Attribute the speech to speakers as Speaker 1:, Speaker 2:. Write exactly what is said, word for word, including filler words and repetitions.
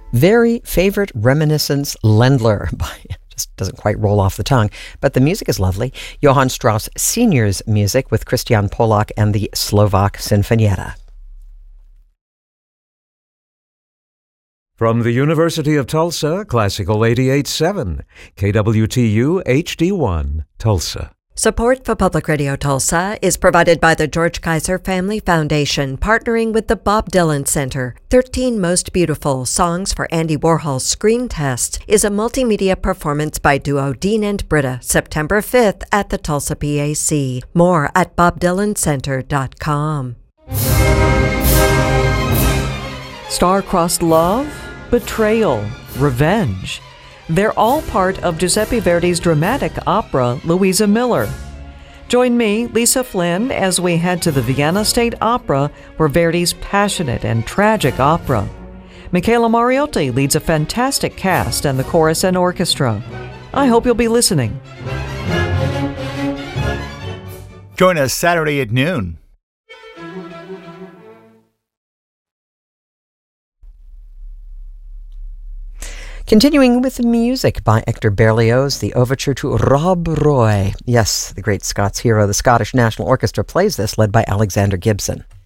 Speaker 1: Very Favorite Reminiscence Ländler by, just doesn't quite roll off the tongue, but the music is lovely. Johann Strauss Senior's music with Christian Polak and the Slovak Sinfonietta.
Speaker 2: From the University of Tulsa, Classical eighty-eight point seven, K W T U H D one, Tulsa.
Speaker 3: Support for Public Radio Tulsa is provided by the George Kaiser Family Foundation, partnering with the Bob Dylan Center. thirteen Most Beautiful Songs for Andy Warhol's Screen Test is a multimedia performance by duo Dean and Britta, September fifth at the Tulsa P A C. More at bob dylan center dot com.
Speaker 4: Star-crossed love, betrayal, revenge. They're all part of Giuseppe Verdi's dramatic opera, Louisa Miller. Join me, Lisa Flynn, as we head to the Vienna State Opera for Verdi's passionate and tragic opera. Michaela Mariotti leads a fantastic cast and the chorus and orchestra. I hope you'll be listening.
Speaker 5: Join us Saturday at noon.
Speaker 1: Continuing with the music by Hector Berlioz, the overture to Rob Roy. Yes, the great Scots hero. The Scottish National Orchestra plays this, led by Alexander Gibson.